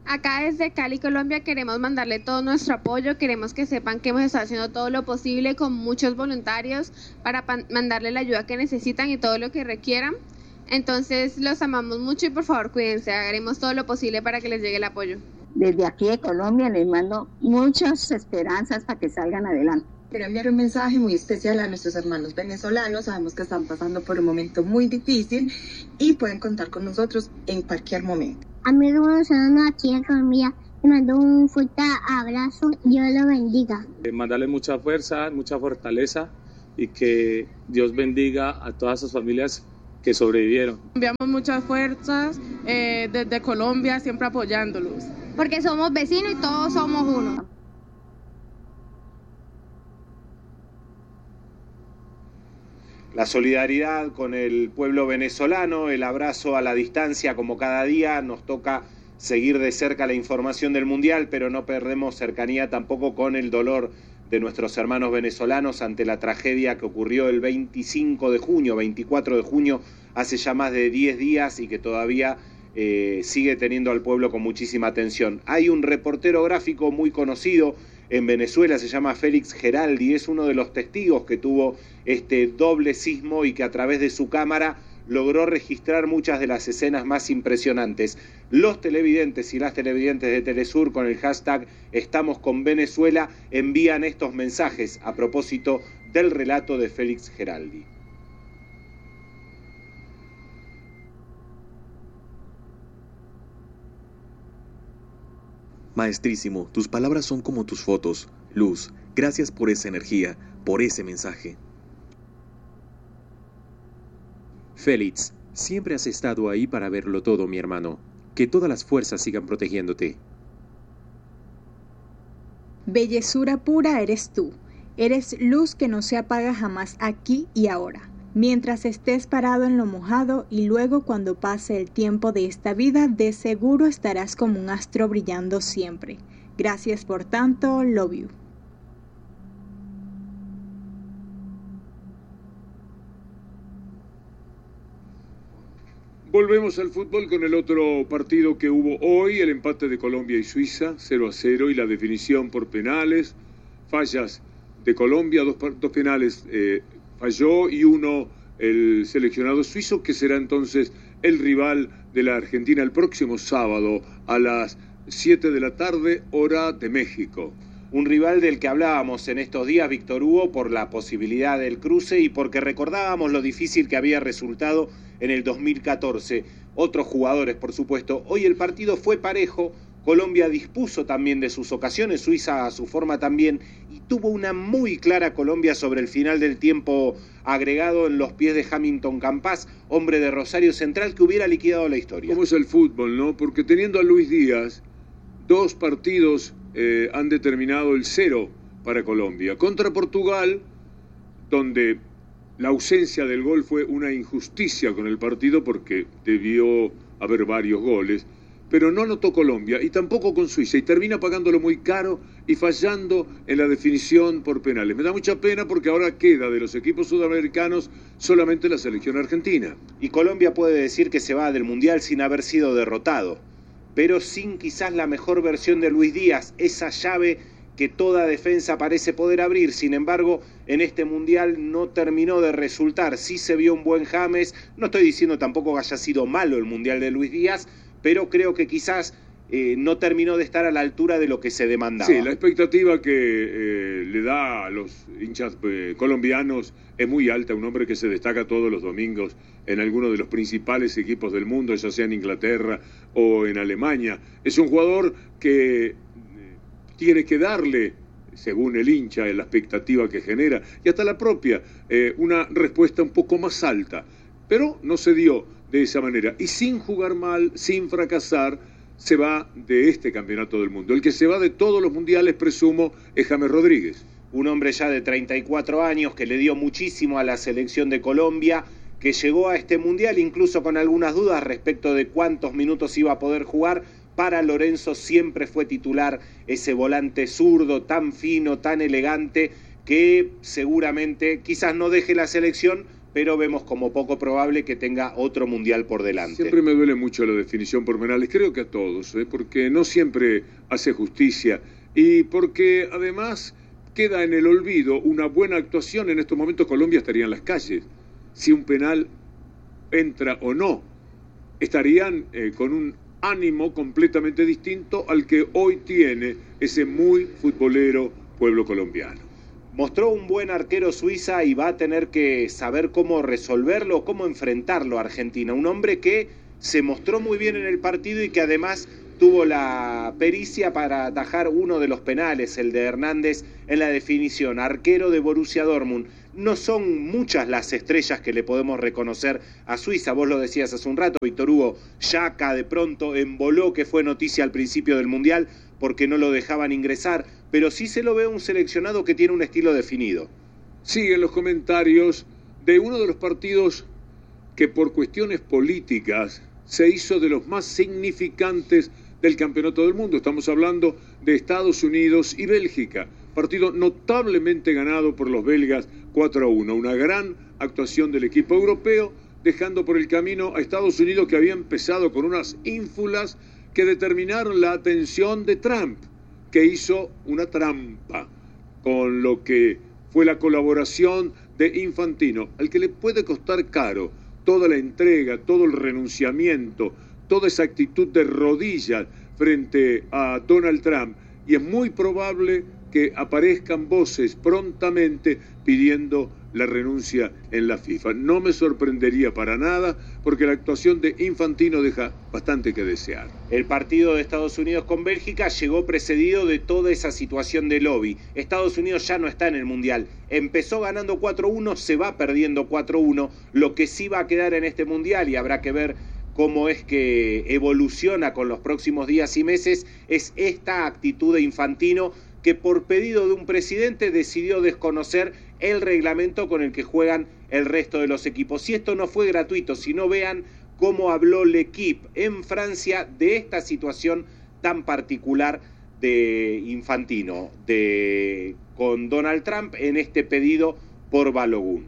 Acá desde Cali, Colombia, queremos mandarle todo nuestro apoyo, queremos que sepan que hemos estado haciendo todo lo posible con muchos voluntarios para mandarle la ayuda que necesitan y todo lo que requieran. Entonces los amamos mucho y por favor cuídense, haremos todo lo posible para que les llegue el apoyo. Desde aquí de Colombia les mando muchas esperanzas para que salgan adelante. Quiero enviar un mensaje muy especial a nuestros hermanos venezolanos. Sabemos que están pasando por un momento muy difícil y pueden contar con nosotros en cualquier momento. Amigos venezolanos aquí en Colombia, les mando un fuerte abrazo. Dios los bendiga. Mandarles mucha fuerza, mucha fortaleza y que Dios bendiga a todas sus familias que sobrevivieron. Enviamos muchas fuerzas desde Colombia, siempre apoyándolos. Porque somos vecinos y todos somos uno. La solidaridad con el pueblo venezolano, el abrazo a la distancia como cada día, nos toca seguir de cerca la información del Mundial, pero no perdemos cercanía tampoco con el dolor de nuestros hermanos venezolanos ante la tragedia que ocurrió el 24 de junio, hace ya más de 10 días y que todavía sigue teniendo al pueblo con muchísima atención. Hay un reportero gráfico muy conocido en Venezuela, se llama Félix Geraldi, es uno de los testigos que tuvo este doble sismo y que a través de su cámara logró registrar muchas de las escenas más impresionantes. Los televidentes y las televidentes de Telesur con el hashtag Estamos con Venezuela envían estos mensajes a propósito del relato de Félix Geraldi. Maestrísimo, tus palabras son como tus fotos. Luz, gracias por esa energía, por ese mensaje. Félix, siempre has estado ahí para verlo todo, mi hermano. Que todas las fuerzas sigan protegiéndote. Bellezura pura eres tú. Eres luz que no se apaga jamás aquí y ahora. Mientras estés parado en lo mojado y luego cuando pase el tiempo de esta vida, de seguro estarás como un astro brillando siempre. Gracias por tanto, love you. Volvemos al fútbol con el otro partido que hubo hoy, el empate de Colombia y Suiza, 0-0, y la definición por penales, fallas de Colombia, dos penales falló y uno el seleccionado suizo, que será entonces el rival de la Argentina el próximo sábado a las 7 de la tarde, hora de México. Un rival del que hablábamos en estos días, Víctor Hugo, por la posibilidad del cruce y porque recordábamos lo difícil que había resultado en el 2014. Otros jugadores, por supuesto. Hoy el partido fue parejo, Colombia dispuso también de sus ocasiones, Suiza a su forma también, y tuvo una muy clara Colombia sobre el final del tiempo agregado en los pies de Hamilton Campas, hombre de Rosario Central, que hubiera liquidado la historia. ¿Cómo es el fútbol, no? Porque teniendo a Luis Díaz, dos partidos han determinado el 0 para Colombia. Contra Portugal, donde la ausencia del gol fue una injusticia con el partido porque debió haber varios goles, pero no anotó Colombia y tampoco con Suiza y termina pagándolo muy caro y fallando en la definición por penales. Me da mucha pena porque ahora queda de los equipos sudamericanos solamente la selección argentina. Y Colombia puede decir que se va del Mundial sin haber sido derrotado, pero sin quizás la mejor versión de Luis Díaz, esa llave que toda defensa parece poder abrir. Sin embargo, en este Mundial no terminó de resultar. Sí se vio un buen James, no estoy diciendo tampoco que haya sido malo el Mundial de Luis Díaz, pero creo que quizás no terminó de estar a la altura de lo que se demandaba. Sí, la expectativa que le da a los hinchas colombianos es muy alta, un hombre que se destaca todos los domingos en alguno de los principales equipos del mundo, ya sea en Inglaterra o en Alemania. Es un jugador que tiene que darle, según el hincha, la expectativa que genera, y hasta la propia, una respuesta un poco más alta. Pero no se dio de esa manera. Y sin jugar mal, sin fracasar, se va de este campeonato del mundo. El que se va de todos los mundiales, presumo, es James Rodríguez. Un hombre ya de 34 años que le dio muchísimo a la selección de Colombia, que llegó a este mundial incluso con algunas dudas respecto de cuántos minutos iba a poder jugar. Para Lorenzo siempre fue titular ese volante zurdo tan fino, tan elegante, que seguramente quizás no deje la selección, pero vemos como poco probable que tenga otro mundial por delante. Siempre me duele mucho la definición por penales, creo que a todos, porque no siempre hace justicia y porque además queda en el olvido una buena actuación. En estos momentos Colombia estaría en las calles. Si un penal entra o no, estarían con un ánimo completamente distinto al que hoy tiene ese muy futbolero pueblo colombiano. Mostró un buen arquero Suiza y va a tener que saber cómo resolverlo, cómo enfrentarlo a Argentina. Un hombre que se mostró muy bien en el partido y que además tuvo la pericia para atajar uno de los penales, el de Hernández, en la definición. Arquero de Borussia Dortmund. No son muchas las estrellas que le podemos reconocer a Suiza. Vos lo decías hace un rato, Víctor Hugo. Xhaka de pronto emboló, que fue noticia al principio del Mundial, porque no lo dejaban ingresar. Pero sí se lo ve un seleccionado que tiene un estilo definido. Siguen los comentarios de uno de los partidos que por cuestiones políticas se hizo de los más significantes del Campeonato del Mundo. Estamos hablando de Estados Unidos y Bélgica. Partido notablemente ganado por los belgas 4-1. Una gran actuación del equipo europeo, dejando por el camino a Estados Unidos, que había empezado con unas ínfulas que determinaron la atención de Trump, que hizo una trampa con lo que fue la colaboración de Infantino, al que le puede costar caro toda la entrega, todo el renunciamiento, toda esa actitud de rodillas frente a Donald Trump. Y es muy probable que aparezcan voces prontamente pidiendo la renuncia en la FIFA. No me sorprendería para nada, porque la actuación de Infantino deja bastante que desear. El partido de Estados Unidos con Bélgica llegó precedido de toda esa situación de lobby. Estados Unidos ya no está en el Mundial. Empezó ganando 4-1, se va perdiendo 4-1. Lo que sí va a quedar en este Mundial, y habrá que ver cómo es que evoluciona con los próximos días y meses, es esta actitud de Infantino, que por pedido de un presidente decidió desconocer el reglamento con el que juegan el resto de los equipos. Y esto no fue gratuito, sino vean cómo habló L'Équipe en Francia de esta situación tan particular de Infantino, con Donald Trump en este pedido por Balogun.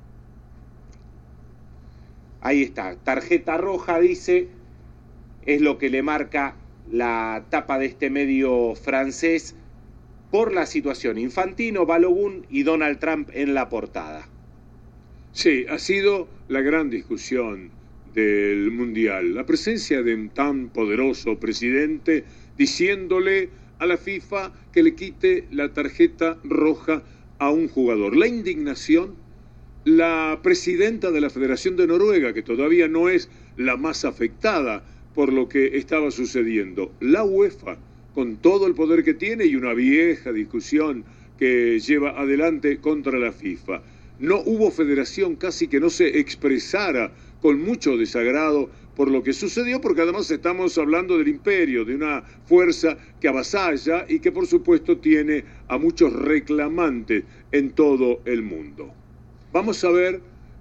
Ahí está, tarjeta roja, dice, es lo que le marca la tapa de este medio francés por la situación. Infantino, Balogun y Donald Trump en la portada. Sí, ha sido la gran discusión del Mundial. La presencia de un tan poderoso presidente diciéndole a la FIFA que le quite la tarjeta roja a un jugador. La indignación, la presidenta de la Federación de Noruega, que todavía no es la más afectada por lo que estaba sucediendo. La UEFA, con todo el poder que tiene y una vieja discusión que lleva adelante contra la FIFA. No hubo federación casi que no se expresara con mucho desagrado por lo que sucedió, porque además estamos hablando del imperio, de una fuerza que avasalla y que por supuesto tiene a muchos reclamantes en todo el mundo. Vamos a ver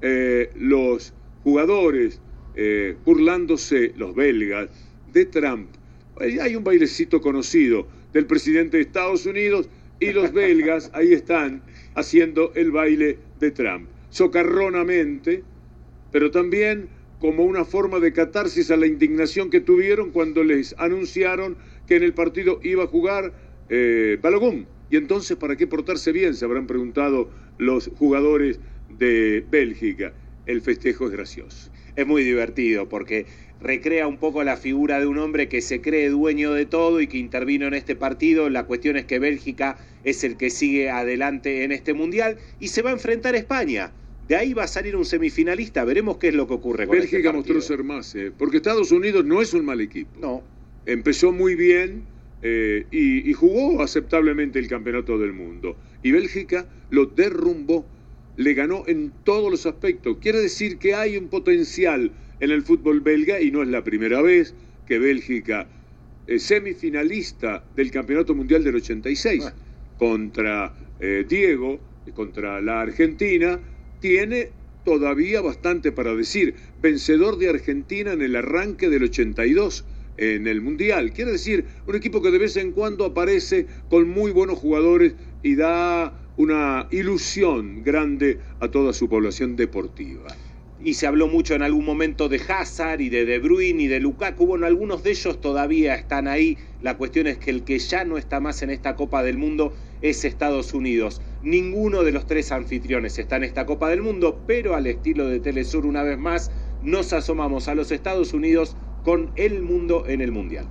los jugadores burlándose, los belgas, de Trump. Hay un bailecito conocido del presidente de Estados Unidos y los belgas ahí están haciendo el baile de Trump. Socarronamente, pero también como una forma de catarsis a la indignación que tuvieron cuando les anunciaron que en el partido iba a jugar Balogun. Y entonces, ¿para qué portarse bien?, se habrán preguntado los jugadores de Bélgica. El festejo es gracioso. Es muy divertido porque recrea un poco la figura de un hombre que se cree dueño de todo y que intervino en este partido. La cuestión es que Bélgica es el que sigue adelante en este Mundial y se va a enfrentar a España. De ahí va a salir un semifinalista. Veremos qué es lo que ocurre con Bélgica. Este mostró ser más, porque Estados Unidos no es un mal equipo. No. Empezó muy bien y jugó aceptablemente el Campeonato del Mundo. Y Bélgica lo derrumbó, le ganó en todos los aspectos. Quiere decir que hay un potencial en el fútbol belga y no es la primera vez que Bélgica, semifinalista del Campeonato Mundial del 86, contra Diego, contra la Argentina, tiene todavía bastante para decir. Vencedor de Argentina en el arranque del 82 en el Mundial. Quiere decir, un equipo que de vez en cuando aparece con muy buenos jugadores y da una ilusión grande a toda su población deportiva. Y se habló mucho en algún momento de Hazard y de Bruyne y de Lukaku. Bueno, algunos de ellos todavía están ahí. La cuestión es que el que ya no está más en esta Copa del Mundo es Estados Unidos. Ninguno de los tres anfitriones está en esta Copa del Mundo, pero al estilo de Telesur, una vez más, nos asomamos a los Estados Unidos con el mundo en el Mundial.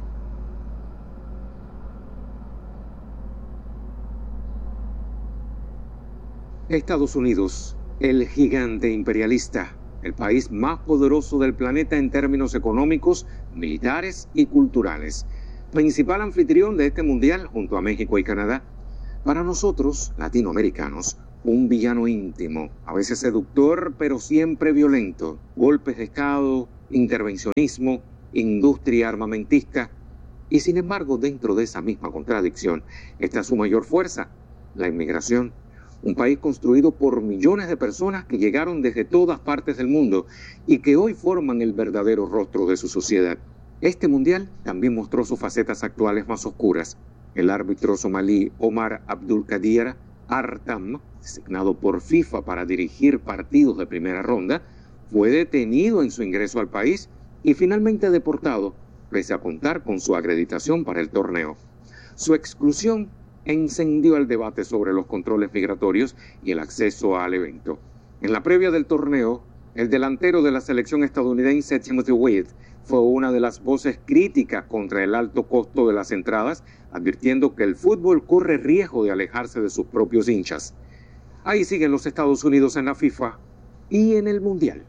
Estados Unidos, el gigante imperialista, el país más poderoso del planeta en términos económicos, militares y culturales. Principal anfitrión de este mundial junto a México y Canadá. Para nosotros, latinoamericanos, un villano íntimo, a veces seductor, pero siempre violento. Golpes de Estado, intervencionismo, industria armamentista. Y sin embargo, dentro de esa misma contradicción, está su mayor fuerza, la inmigración. Un país construido por millones de personas que llegaron desde todas partes del mundo y que hoy forman el verdadero rostro de su sociedad. Este mundial también mostró sus facetas actuales más oscuras. El árbitro somalí Omar Abdulkadir Artam, designado por FIFA para dirigir partidos de primera ronda, fue detenido en su ingreso al país y finalmente deportado, pese a contar con su acreditación para el torneo. Su exclusión encendió el debate sobre los controles migratorios y el acceso al evento. En la previa del torneo, el delantero de la selección estadounidense Timothy Weah fue una de las voces críticas contra el alto costo de las entradas, advirtiendo que el fútbol corre riesgo de alejarse de sus propios hinchas. Ahí siguen los Estados Unidos en la FIFA y en el Mundial.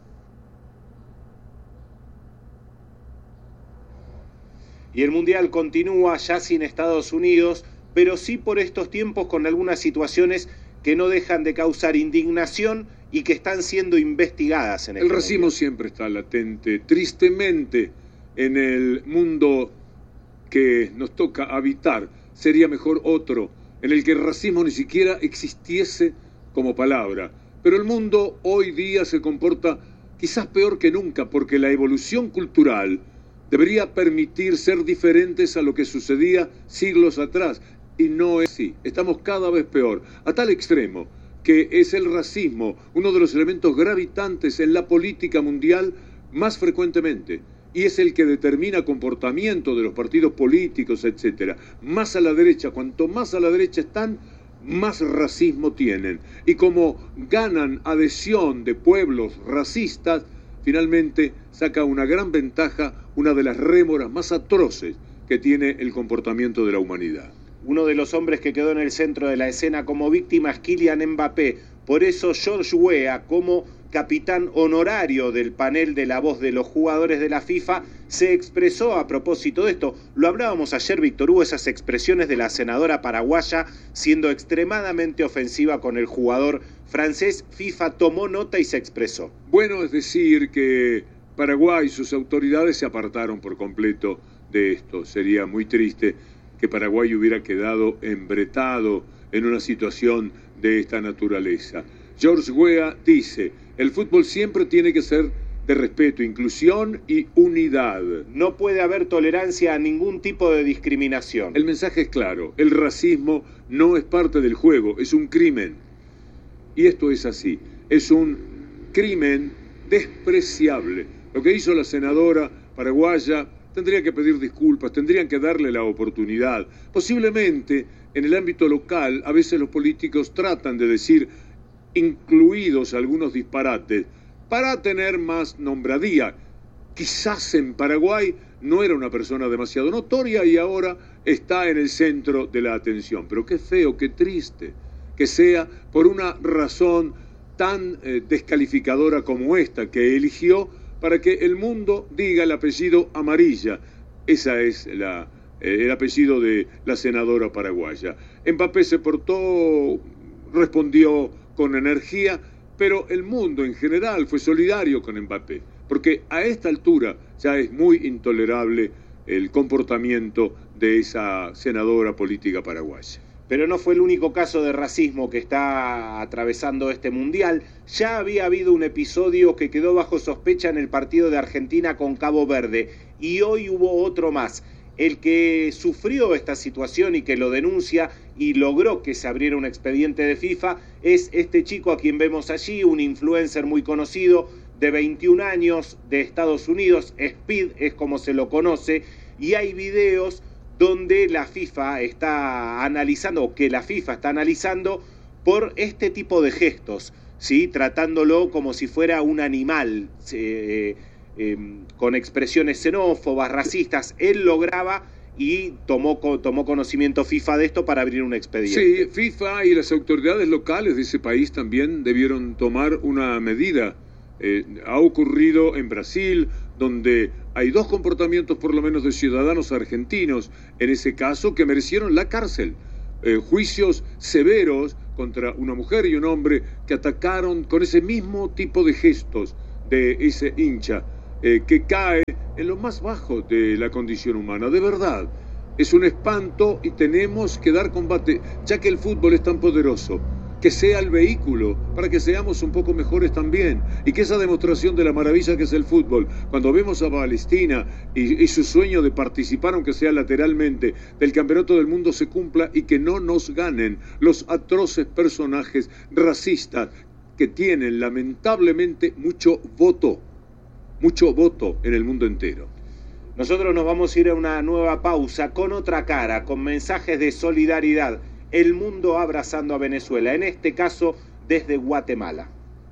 Y el Mundial continúa ya sin Estados Unidos, pero sí por estos tiempos con algunas situaciones que no dejan de causar indignación y que están siendo investigadas en el racismo mundial. Siempre está latente, tristemente, en el mundo que nos toca habitar. Sería mejor otro, en el que el racismo ni siquiera existiese como palabra. Pero el mundo hoy día se comporta quizás peor que nunca, porque la evolución cultural debería permitir ser diferentes a lo que sucedía siglos atrás. Y no es así. Estamos cada vez peor, a tal extremo que es el racismo uno de los elementos gravitantes en la política mundial más frecuentemente. Y es el que determina comportamiento de los partidos políticos, etc. Más a la derecha, cuanto más a la derecha están, más racismo tienen. Y como ganan adhesión de pueblos racistas, finalmente saca una gran ventaja una de las rémoras más atroces que tiene el comportamiento de la humanidad. Uno de los hombres que quedó en el centro de la escena como víctima es Kylian Mbappé. Por eso George Weah, como capitán honorario del panel de la voz de los jugadores de la FIFA, se expresó a propósito de esto. Lo hablábamos ayer, Víctor Hugo, esas expresiones de la senadora paraguaya siendo extremadamente ofensiva con el jugador francés. FIFA tomó nota y se expresó. Bueno, es decir que Paraguay y sus autoridades se apartaron por completo de esto. Sería muy triste que Paraguay hubiera quedado embretado en una situación de esta naturaleza. George Weah dice, el fútbol siempre tiene que ser de respeto, inclusión y unidad. No puede haber tolerancia a ningún tipo de discriminación. El mensaje es claro, el racismo no es parte del juego, es un crimen. Y esto es así, es un crimen despreciable. Lo que hizo la senadora paraguaya tendría que pedir disculpas, tendrían que darle la oportunidad. Posiblemente en el ámbito local a veces los políticos tratan de decir, incluidos algunos disparates, para tener más nombradía. Quizás en Paraguay no era una persona demasiado notoria y ahora está en el centro de la atención. Pero qué feo, qué triste que sea por una razón tan descalificadora como esta que eligió para que el mundo diga el apellido Amarilla. Esa es el apellido de la senadora paraguaya. Mbappé se portó, respondió con energía, pero el mundo en general fue solidario con Mbappé, porque a esta altura ya es muy intolerable el comportamiento de esa senadora política paraguaya. Pero no fue el único caso de racismo que está atravesando este mundial. Ya había habido un episodio que quedó bajo sospecha en el partido de Argentina con Cabo Verde y hoy hubo otro más. El que sufrió esta situación y que lo denuncia y logró que se abriera un expediente de FIFA es este chico a quien vemos allí, un influencer muy conocido de 21 años de Estados Unidos, Speed es como se lo conoce, y hay videos donde la FIFA está analizando, o que la FIFA está analizando por este tipo de gestos, ¿sí? Tratándolo como si fuera un animal, con expresiones xenófobas, racistas. Él lo graba y tomó conocimiento FIFA de esto para abrir un expediente. Sí, FIFA y las autoridades locales de ese país también debieron tomar una medida. Ha ocurrido en Brasil, donde hay 2 comportamientos por lo menos de ciudadanos argentinos, en ese caso, que merecieron la cárcel. Juicios severos contra una mujer y un hombre que atacaron con ese mismo tipo de gestos de ese hincha, que cae en lo más bajo de la condición humana. De verdad, es un espanto y tenemos que dar combate, ya que el fútbol es tan poderoso, que sea el vehículo para que seamos un poco mejores también, y que esa demostración de la maravilla que es el fútbol, cuando vemos a Palestina y su sueño de participar, aunque sea lateralmente, del campeonato del mundo se cumpla, y que no nos ganen los atroces personajes racistas que tienen lamentablemente mucho voto en el mundo entero. Nosotros nos vamos a ir a una nueva pausa con otra cara, con mensajes de solidaridad. El mundo abrazando a Venezuela, en este caso desde Guatemala.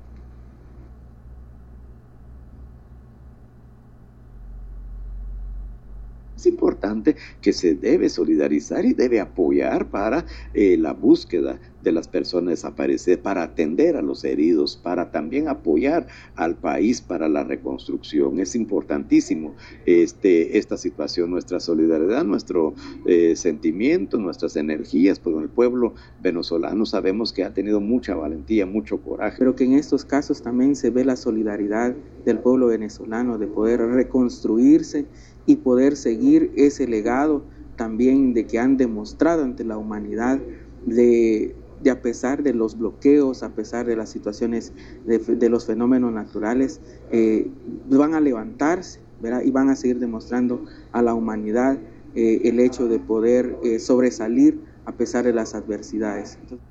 Es importante que se debe solidarizar y debe apoyar para la búsqueda de las personas desaparecidas, para atender a los heridos, para también apoyar al país para la reconstrucción. Es importantísimo esta situación, nuestra solidaridad, nuestro sentimiento, nuestras energías, porque el pueblo venezolano sabemos que ha tenido mucha valentía, mucho coraje. Pero que en estos casos también se ve la solidaridad del pueblo venezolano de poder reconstruirse y poder seguir ese legado también de que han demostrado ante la humanidad de a pesar de los bloqueos, a pesar de las situaciones de los fenómenos naturales, van a levantarse, ¿verdad? Y van a seguir demostrando a la humanidad el hecho de poder sobresalir a pesar de las adversidades. Entonces,